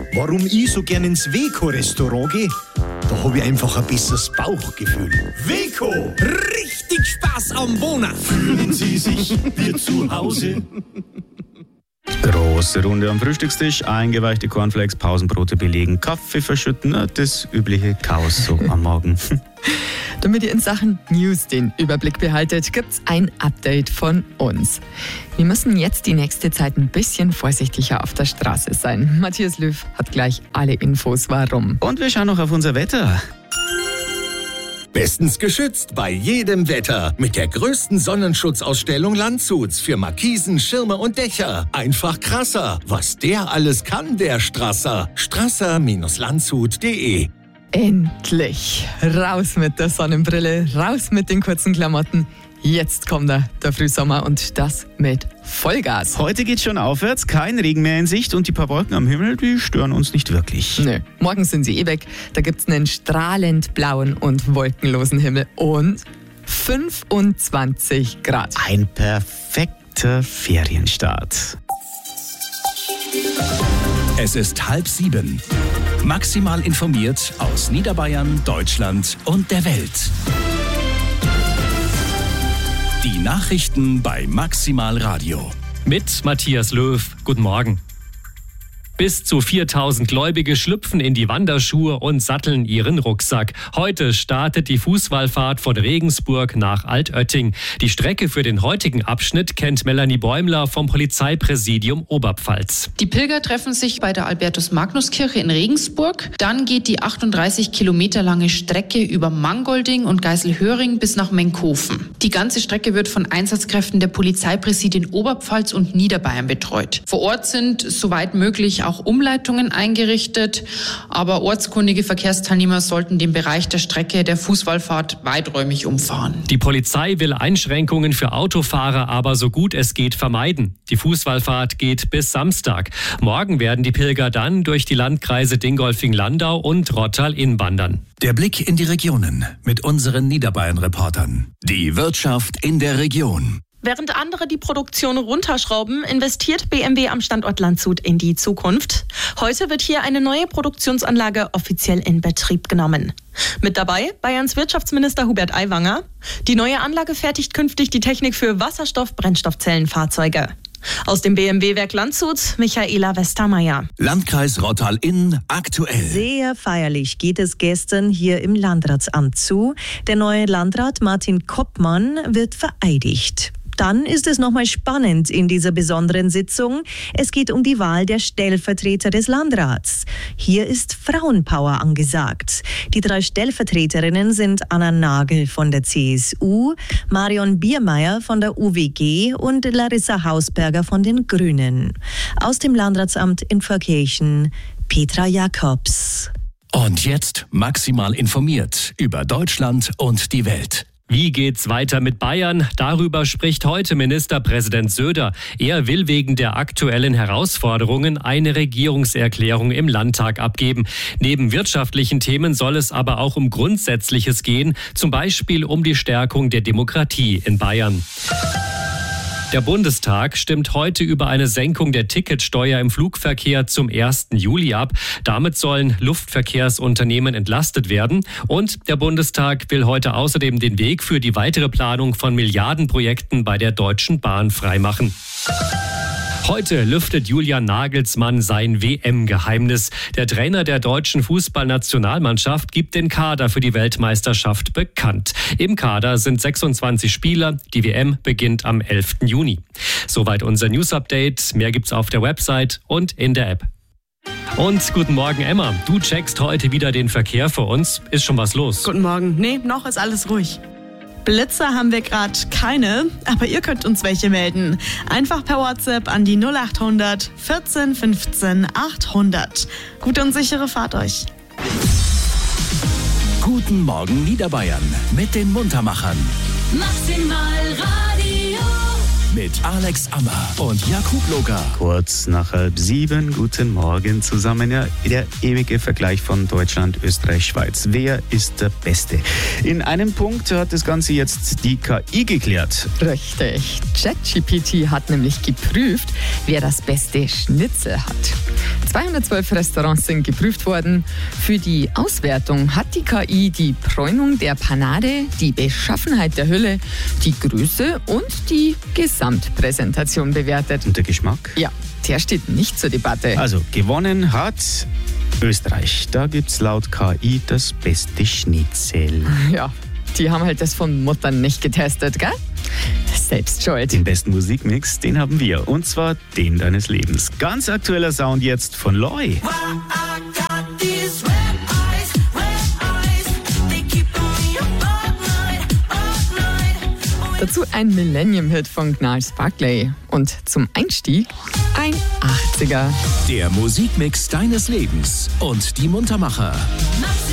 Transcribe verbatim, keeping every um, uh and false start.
Warum ich so gern ins Weco-Restaurant gehe? Da habe ich einfach ein besseres Bauchgefühl. Weco! Richtig Spaß am Wohnen! Fühlen Sie sich wie zu Hause? Große Runde am Frühstückstisch, eingeweichte Cornflakes, Pausenbrote belegen, Kaffee verschütten, das übliche Chaos so am Morgen. Damit ihr in Sachen News den Überblick behaltet, gibt's ein Update von uns. Wir müssen jetzt die nächste Zeit ein bisschen vorsichtiger auf der Straße sein. Matthias Löw hat gleich alle Infos, warum. Und wir schauen noch auf unser Wetter. Bestens geschützt bei jedem Wetter. Mit der größten Sonnenschutzausstellung Landshuts für Markisen, Schirme und Dächer. Einfach krasser. Was der alles kann, der Strasser. Strasser Landshut punkt de. Endlich! Raus mit der Sonnenbrille, raus mit den kurzen Klamotten. Jetzt kommt er, der Frühsommer, und das mit Vollgas. Heute geht's schon aufwärts, kein Regen mehr in Sicht und die paar Wolken am Himmel, die stören uns nicht wirklich. Nö, morgen sind sie eh weg. Da gibt's einen strahlend blauen und wolkenlosen Himmel und fünfundzwanzig Grad. Ein perfekter Ferienstart. Es ist halb sieben. Maximal informiert aus Niederbayern, Deutschland und der Welt. Die Nachrichten bei Maximal Radio. Mit Matthias Löw. Guten Morgen. Bis zu viertausend Gläubige schlüpfen in die Wanderschuhe und satteln ihren Rucksack. Heute startet die Fußwallfahrt von Regensburg nach Altötting. Die Strecke für den heutigen Abschnitt kennt Melanie Bäumler vom Polizeipräsidium Oberpfalz. Die Pilger treffen sich bei der Albertus-Magnus-Kirche in Regensburg. Dann geht die achtunddreißig Kilometer lange Strecke über Mangolding und Geiselhöring bis nach Menkhofen. Die ganze Strecke wird von Einsatzkräften der Polizeipräsidien Oberpfalz und Niederbayern betreut. Vor Ort sind soweit möglich auch Umleitungen eingerichtet, aber ortskundige Verkehrsteilnehmer sollten den Bereich der Strecke der Fußwallfahrt weiträumig umfahren. Die Polizei will Einschränkungen für Autofahrer aber so gut es geht vermeiden. Die Fußwallfahrt geht bis Samstag. Morgen werden die Pilger dann durch die Landkreise Dingolfing-Landau und Rottal-Inn wandern. Der Blick in die Regionen mit unseren Niederbayern-Reportern. Die Wirtschaft in der Region. Während andere die Produktion runterschrauben, investiert B M W am Standort Landshut in die Zukunft. Heute wird hier eine neue Produktionsanlage offiziell in Betrieb genommen. Mit dabei Bayerns Wirtschaftsminister Hubert Aiwanger. Die neue Anlage fertigt künftig die Technik für Wasserstoff-Brennstoffzellenfahrzeuge. Aus dem B M W-Werk Landshut, Michaela Westermeier. Landkreis Rottal-Inn aktuell. Sehr feierlich geht es gestern hier im Landratsamt zu. Der neue Landrat Martin Koppmann wird vereidigt. Dann ist es nochmal spannend in dieser besonderen Sitzung. Es geht um die Wahl der Stellvertreter des Landrats. Hier ist Frauenpower angesagt. Die drei Stellvertreterinnen sind Anna Nagel von der C S U, Marion Biermeier von der U W G und Larissa Hausberger von den Grünen. Aus dem Landratsamt in Pfarrkirchen, Petra Jakobs. Und jetzt maximal informiert über Deutschland und die Welt. Wie geht's weiter mit Bayern? Darüber spricht heute Ministerpräsident Söder. Er will wegen der aktuellen Herausforderungen eine Regierungserklärung im Landtag abgeben. Neben wirtschaftlichen Themen soll es aber auch um Grundsätzliches gehen, zum Beispiel um die Stärkung der Demokratie in Bayern. Der Bundestag stimmt heute über eine Senkung der Ticketsteuer im Flugverkehr zum ersten Juli ab. Damit sollen Luftverkehrsunternehmen entlastet werden. Und der Bundestag will heute außerdem den Weg für die weitere Planung von Milliardenprojekten bei der Deutschen Bahn freimachen. Heute lüftet Julian Nagelsmann sein W M-Geheimnis. Der Trainer der deutschen Fußballnationalmannschaft gibt den Kader für die Weltmeisterschaft bekannt. Im Kader sind sechsundzwanzig Spieler. Die W M beginnt am elften Juni. Soweit unser News-Update. Mehr gibt's auf der Website und in der App. Und guten Morgen, Emma. Du checkst heute wieder den Verkehr für uns. Ist schon was los? Guten Morgen. Nee, noch ist alles ruhig. Blitzer haben wir gerade keine, aber ihr könnt uns welche melden. Einfach per WhatsApp an die null acht hundert vierzehn fünfzehn achthundert. Gute und sichere Fahrt euch. Guten Morgen Niederbayern mit den Muntermachern. Maximal Radio. Mit Alex Ammer und Jakub Loga. Kurz nach halb sieben, guten Morgen zusammen. Ja, der ewige Vergleich von Deutschland, Österreich, Schweiz. Wer ist der Beste? In einem Punkt hat das Ganze jetzt die K I geklärt. Richtig. ChatGPT hat nämlich geprüft, wer das beste Schnitzel hat. zweihundertzwölf Restaurants sind geprüft worden. Für die Auswertung hat die K I die Bräunung der Panade, die Beschaffenheit der Hülle, die Größe und die Gesamtpräsentation bewertet. Und der Geschmack? Ja, der steht nicht zur Debatte. Also gewonnen hat Österreich. Da gibt's laut K I das beste Schnitzel. Ja, die haben halt das von Muttern nicht getestet, gell? Selbst schuld. Den besten Musikmix, den haben wir. Und zwar den deines Lebens. Ganz aktueller Sound jetzt von Loy. Dazu ein Millennium-Hit von Gnarls Barkley. Und zum Einstieg ein achtziger. Der Musikmix deines Lebens und die Muntermacher.